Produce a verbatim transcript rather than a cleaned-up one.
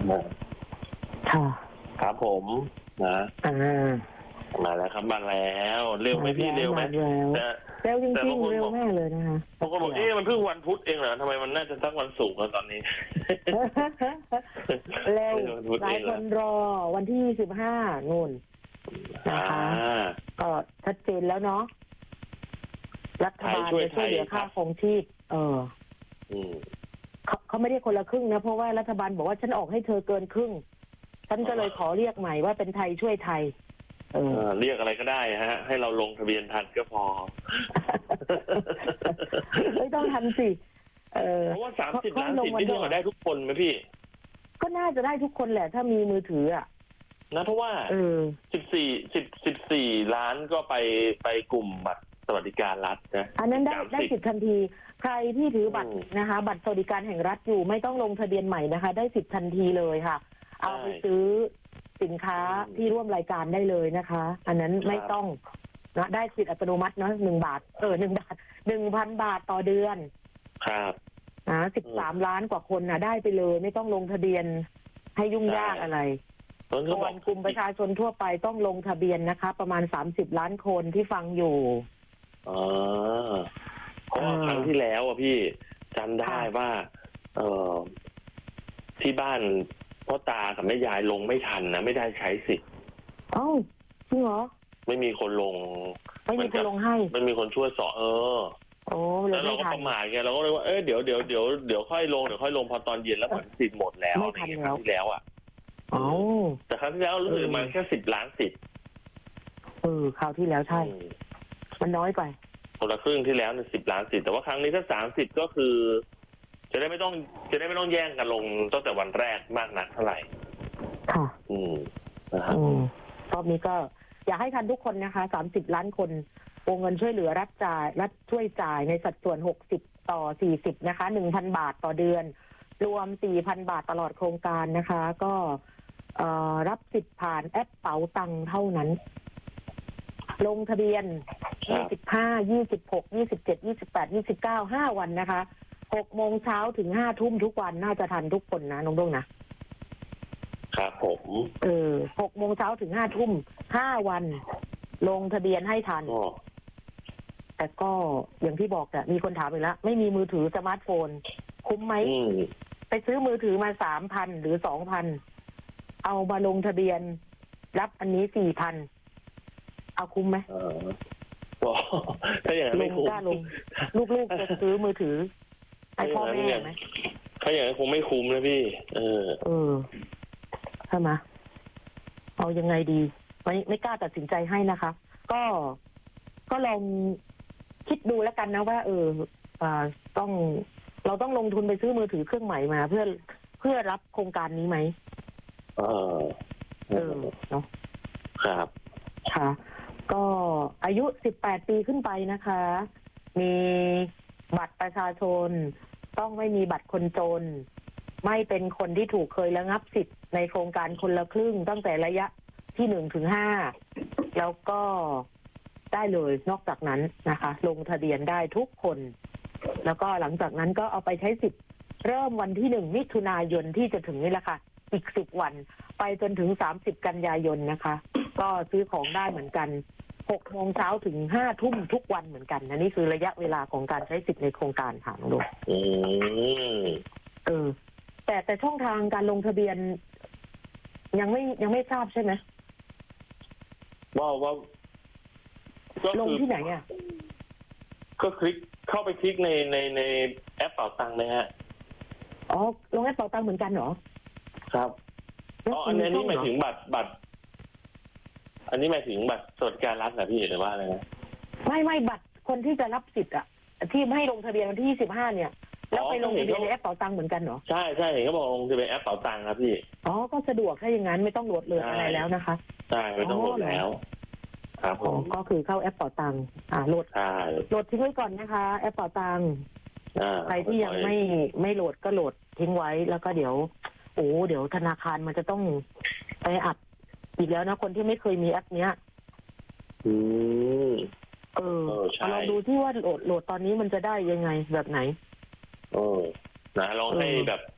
ค่ะครับผมนะอ่ามาแล้วครับมาแล้วเร็วไหมพี่เร็วไหมแต่เร็วจริงๆเร็วมากเลยนะคะบางคนบอกเอ๊ะมันเพิ่งวันพุธเองเหรอทำไมมันน่าจะสักวันศุกร์แล้วตอนนี้เร็วหลายคนรอวันที่สิบห้านู่นนะคะก็ชัดเจนแล้วเนาะรัฐบาลจะช่วยเหลือค่าครองชีพเออเขาเขาไม่ได้คนละครึ่งนะเพราะว่ารัฐบาลบอกว่าฉันออกให้เธอเกินครึ่งฉันก็เลยขอเรียกใหม่ว่าเป็นไทยช่วยไทยเออเรียกอะไรก็ได้ฮะให้เราลงทะเบียนทันก็พอไม่ต้องทันสิเออเพราะว่าสามสิบล้านสิทธิ์ที่จะได้ทุกคนไหมพี่ก็น่าจะได้ทุกคนแหละถ้ามีมือถืออ่ะนะเพราะว่าเออสิบสี่สิบสิบสี่ล้านก็ไปไปกลุ่มบัตรสวัสดิการรัฐนะอันนั้นได้ได้สิทธิ์ทันทีใครที่ถือบัตรนะคะบัตรสวัสดิการแห่งรัฐอยู่ไม่ต้องลงทะเบียนใหม่นะคะได้สิทธิ์ทันทีเลยค่ะเอาไปซื้อสินค้าที่ร่วมรายการได้เลยนะคะอันนั้นไม่ต้องนะได้สิทธิ์อัตโนมัติเนาะหนึ่งบาทเออหนึ่งบาทหนึ่งพันบาทต่อเดือนครับนะสิบสามล้านกว่าคนนะได้ไปเลยไม่ต้องลงทะเบียนให้ยุ่งยากอะไรส่วนกลุ่มประชาชนทั่วไปต้องลงทะเบียนนะคะประมาณสามสิบล้านคนที่ฟังอยู่อ๋อเพราะครั้งที่แล้วอ่ะพี่จำได้ว่าเออที่บ้านพ่อตากับแม่ยายลงไม่ทันนะไม่ได้ใช้สิทธิ์เอ้าจริงเหรอไม่มีคนลงไม่มีคนลงให้ไม่มีคนช่วยสอนเออโอ้แล้วเราก็ประมาทไงเราก็เลยว่าเออเดี๋ยวเดี๋ยวเดี๋ยวเดี๋ยวค่อยลงเดี๋ยวค่อยลงพอตอนเย็นแล้วเหมือนสิทธิ์หมดแล้วไม่ทันแล้วที่แล้วอ่ะอ๋อแต่ครั้งที่แล้วรู้สึกมันแค่สิบล้านสิทธิ์เออคราวที่แล้วใช่มันน้อยไปคนละครึ่งที่แล้วเนี่ยสิบล้านสิทธิ์แต่ว่าครั้งนี้ถ้าสามสิบก็คือจะได้ไม่ต้องจะได้ไม่ต้องแย่งกันลงตั้งแต่วันแรกมากนักเท่าไหร่ค่ะอืมนะครับรอบนี้ก็อยากให้ทันทุกคนนะคะสามสิบล้านคนวงเงินช่วยเหลือรัฐจ่ายรัฐช่วยจ่ายในสัดส่วนหกสิบต่อสี่สิบนะคะ หนึ่งพัน บาทต่อเดือนรวม สี่พัน บาทตลอดโครงการนะคะก็เอ่อรับสิทธิ์ผ่านแอปเป๋าตังค์เท่านั้นลงทะเบียนยี่สิบห้า ยี่สิบหก ยี่สิบเจ็ด ยี่สิบแปด ยี่สิบเก้า ห้าวันนะคะหกโมงเช้าถึงห้าทุ่มทุกวันน่าจะทันทุกคนนะน้องดงนะครับผมเออหกโมงเช้าถึงห้าทุ่มห้าวันลงทะเบียนให้ทันแต่ก็อย่างที่บอกอะมีคนถามอีกแล้วไม่มีมือถือสมาร์ทโฟนคุ้มไหมไปซื้อมือถือมาสามพันหรือสองพันเอามาลงทะเบียนรับอันนี้สี่พันเอาคุ้มไหมเออถ้าอย่างนั้นไม่คุ้มลงลูกๆจะซื้อมือถือให้พ่อแม่ไหมถ้าอย่างนั้นคงไม่คุ้มนะพี่เออเออใช่ไหมเอายังไงดีไม่ไม่กล้าตัดสินใจให้นะคะก็ก็ลองคิดดูแล้วกันนะว่าเอออ่าต้องเราต้องลงทุนไปซื้อมือถือเครื่องใหม่มาเพื่อเพื่อรับโครงการนี้ไหมเออเออเนาะครับค่ะก็อายุสิบแปดปีขึ้นไปนะคะมีบัตรประชาชนต้องไม่มีบัตรคนจนไม่เป็นคนที่ถูกเคยระงับสิทธิ์ในโครงการคนละครึ่งตั้งแต่ระยะที่หนึ่งถึงห้าแล้วก็ได้เลยนอกจากนั้นนะคะลงทะเบียนได้ทุกคนแล้วก็หลังจากนั้นก็เอาไปใช้สิทธิ์เริ่มวันที่หนึ่งมิถุนายนที่จะถึงนี่แหละค่ะอีกสิบวันไปจนถึงสามสิบกันยายนนะคะก็ซื้อของได้เหมือนกันหกโมงเช้าถึงห้าทุ่มทุกวันเหมือนกันนะนี่คือระยะเวลาของการใช้สิทธิ์ในโครงการค่ะน้องดูเออแต่แต่ช่องทางการลงทะเบียนยังไม่ยังไม่ทราบใช่ไหมว่าว่าลงที่ไหนอ่ะก็คลิกเข้าไปคลิกในในในแอปเป๋าตังค์เลยฮะอ๋อลงแอปเป๋าตังค์เหมือนกันเหรอครับอ๋ออันนี้หมายถึงบัตรบัตรอันนี้หมายถึงบัตรสวัสดิการรัฐนะพี่หรือว่าอะไรนะไม่ไม่บัตรคนที่จะรับสิทธิ์อ่ะที่ไม่ให้ลงทะเบียนวันที่ยี่สิบห้าเนี่ยแล้วไปลงทะเบียนในแอปเป๋าตังค์เหมือนกันเหรอใช่ใช่เห็นเขาบอกลงทะเบียนแอปเป๋าตังค์ครับพี่อ๋อก็สะดวกถ้าอย่างนั้นไม่ต้องโหลดเลยอะไรแล้วนะคะใช่ไม่ต้องโหลดแล้วครับผมก็คือเข้าแอปเป๋าตังค์อ่าโหลดโหลดทิ้งไว้ก่อนนะคะแอปเป๋าตังค์ใครที่ยังไม่ไม่โหลดก็โหลดทิ้งไว้แล้วก็เดี๋ยวโอ้เดี๋ยวธนาคารมันจะต้องไปอัดอีกแล้วนะคนที่ไม่เคยมีแอปเนี้ยอืมเออลองดูที่ว่าโหลดโหลดตอนนี้มันจะได้ยังไงแบบไหนเออนะลองให้แบบ